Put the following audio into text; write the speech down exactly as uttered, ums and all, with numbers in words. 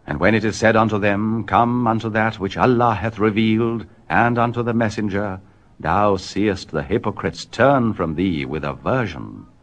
And when it is said unto them, Come unto that which Allah hath revealed, and unto the messenger, thou seest the hypocrites turn from thee with aversion.